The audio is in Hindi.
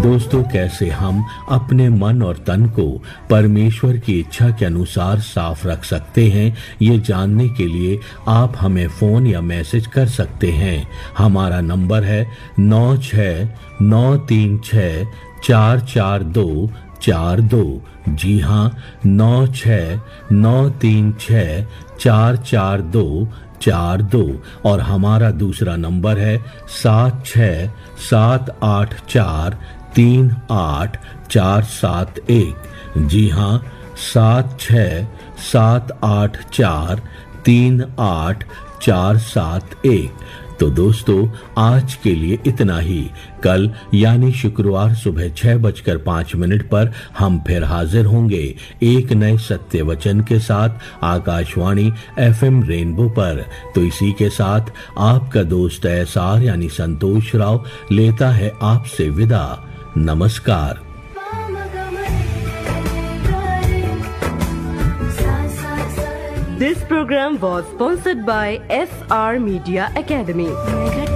दोस्तों, कैसे हम अपने मन और तन को परमेश्वर की इच्छा के अनुसार साफ रख सकते हैं, ये जानने के लिए आप हमें फोन या मैसेज कर सकते हैं। हमारा नंबर है 9693644242। जी हाँ, 9693644242। और हमारा दूसरा नंबर है 7678438471। जी हाँ, 7678438471। तो दोस्तों, आज के लिए इतना ही। कल यानी शुक्रवार सुबह 6:05 पर हम फिर हाजिर होंगे एक नए सत्य वचन के साथ आकाशवाणी FM रेनबो पर। तो इसी के साथ आपका दोस्त एसआर यानी संतोष राव लेता है आपसे विदा। नमस्कार। This program was sponsored by SR Media Academy.